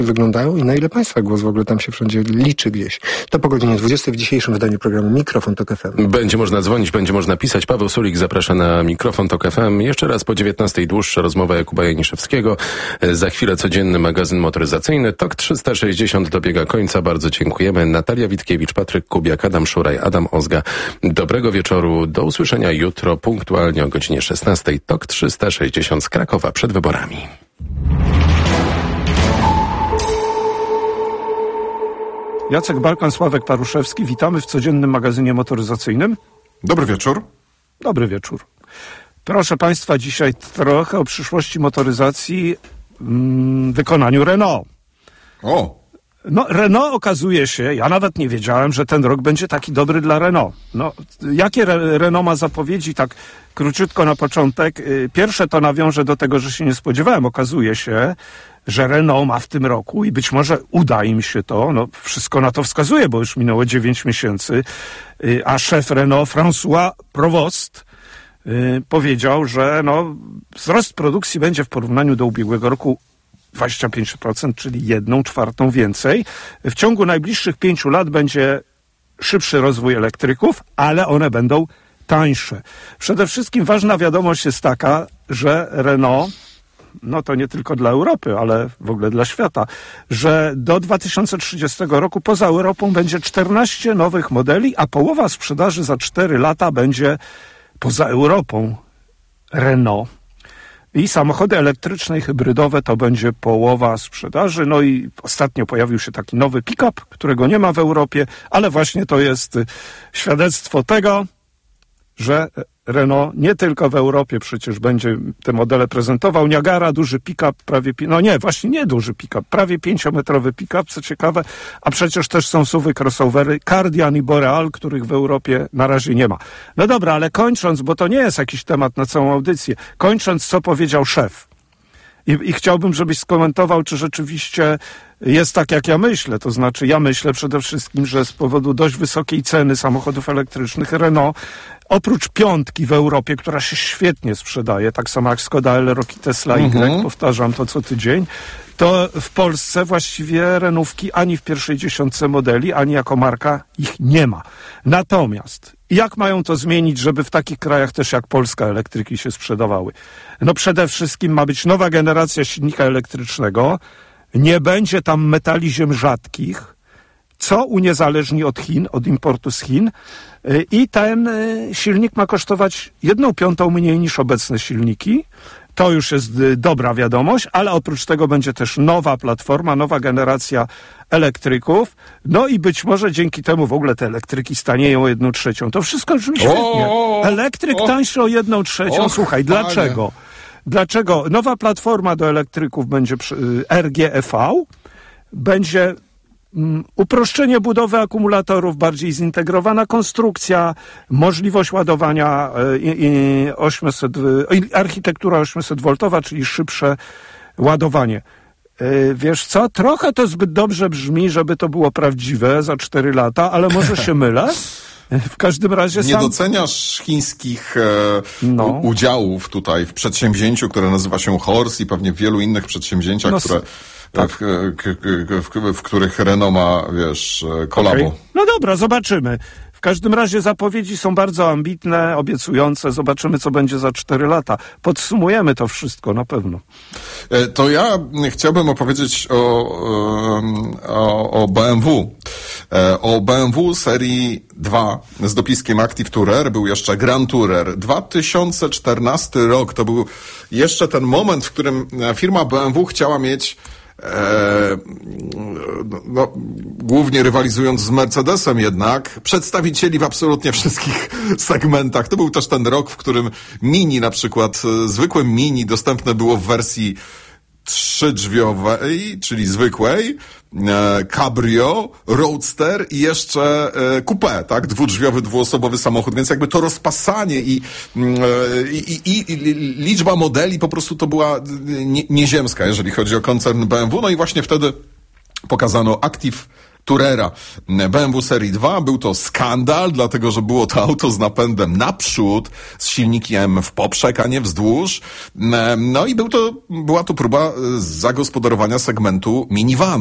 wyglądają i na ile Państwa głos w ogóle tam się wszędzie liczy gdzieś. To po godzinie 20 w dzisiejszym wydaniu programu Mikrofon Tok FM. Będzie można dzwonić, będzie można pisać. Paweł Sulik zaprasza na Mikrofon Tok FM. Jeszcze raz po 19 dłuższa rozmowa Jakuba Janiszewskiego. Za chwilę codzienny magazyn motoryzacyjny. Tok 360 dobiega końca. Bardzo dziękujemy. Natalia Witkiewicz, Patryk Kubiak, Adam Szuraj, Adam Ozga. Dobrego wieczoru. Do usłyszenia jutro punktualnie o godzinie 16. Tok 360 z Krakowa przed wyborami. Jacek Balkan, Sławek Paruszewski. Witamy w codziennym magazynie motoryzacyjnym. Dobry wieczór. Dobry wieczór. Proszę Państwa, dzisiaj trochę o przyszłości motoryzacji w wykonaniu Renault. O! No, Renault okazuje się, ja nawet nie wiedziałem, że ten rok będzie taki dobry dla Renault. No, jakie Renault ma zapowiedzi, tak króciutko na początek. Pierwsze to nawiążę do tego, że się nie spodziewałem. Okazuje się, że Renault ma w tym roku i być może uda im się to, no wszystko na to wskazuje, bo już minęło 9 miesięcy, a szef Renault François Provost powiedział, że no, wzrost produkcji będzie w porównaniu do ubiegłego roku 25%, czyli 1/4 więcej. W ciągu najbliższych 5 lat będzie szybszy rozwój elektryków, ale one będą tańsze. Przede wszystkim ważna wiadomość jest taka, że Renault, no to nie tylko dla Europy, ale w ogóle dla świata, że do 2030 roku poza Europą będzie 14 nowych modeli, a połowa sprzedaży za 4 lata będzie poza Europą Renault. I samochody elektryczne i hybrydowe to będzie połowa sprzedaży. No i ostatnio pojawił się taki nowy pick-up, którego nie ma w Europie, ale właśnie to jest świadectwo tego, że Renault nie tylko w Europie przecież będzie te modele prezentował. Niagara, duży pick-up, nie duży pick-up, prawie 5-metrowy pick-up, co ciekawe, a przecież też są SUV-y, crossovery, Kardian i Boreal, których w Europie na razie nie ma. No dobra, ale kończąc, bo to nie jest jakiś temat na całą audycję, kończąc, co powiedział szef. I chciałbym, żebyś skomentował, czy rzeczywiście jest tak, jak ja myślę. To znaczy, ja myślę przede wszystkim, że z powodu dość wysokiej ceny samochodów elektrycznych Renault, oprócz piątki w Europie, która się świetnie sprzedaje, tak samo jak Skoda Elroq i Tesla Y, powtarzam to co tydzień, to w Polsce właściwie Renówki ani w pierwszej dziesiątce modeli, ani jako marka ich nie ma. Natomiast jak mają to zmienić, żeby w takich krajach też jak Polska elektryki się sprzedawały? No przede wszystkim ma być nowa generacja silnika elektrycznego, nie będzie tam metali ziem rzadkich, co uniezależni od Chin, od importu z Chin, i ten silnik ma kosztować 1/5 mniej niż obecne silniki. To już jest dobra wiadomość, ale oprócz tego będzie też nowa platforma, nowa generacja elektryków. No i być może dzięki temu w ogóle te elektryki stanieją o 1/3. To wszystko brzmi świetnie. Elektryk tańszy o 1/3. Słuchaj, dlaczego? Dlaczego? Nowa platforma do elektryków będzie RGEV, będzie uproszczenie budowy akumulatorów, bardziej zintegrowana konstrukcja, możliwość ładowania 800, architektura 800V, czyli szybsze ładowanie. Wiesz co? Trochę to zbyt dobrze brzmi, żeby to było prawdziwe za 4 lata, ale może się mylę. W każdym razie nie doceniasz chińskich udziałów tutaj w przedsięwzięciu, które nazywa się Horse i pewnie w wielu innych przedsięwzięciach, które... Tak. W których Renault ma, wiesz, kolabo. Okay. No dobra, zobaczymy. W każdym razie zapowiedzi są bardzo ambitne, obiecujące. Zobaczymy, co będzie za 4 lata. Podsumujemy to wszystko na pewno. To ja chciałbym opowiedzieć o BMW. O BMW serii 2 z dopiskiem Active Tourer. Był jeszcze Grand Tourer. 2014 rok to był jeszcze ten moment, w którym firma BMW chciała mieć głównie rywalizując z Mercedesem jednak, przedstawicieli w absolutnie wszystkich segmentach. To był też ten rok, w którym Mini na przykład, zwykłe Mini dostępne było w wersji 3-drzwiowej, czyli zwykłej, cabrio, roadster i jeszcze coupé, tak? 2-drzwiowy, 2-osobowy samochód, więc jakby to rozpasanie i liczba modeli po prostu to była nieziemska, jeżeli chodzi o koncern BMW. No i właśnie wtedy pokazano Active Tourera BMW serii 2. Był to skandal, dlatego że było to auto z napędem naprzód, z silnikiem w poprzek, a nie wzdłuż. No i była to próba zagospodarowania segmentu minivanu.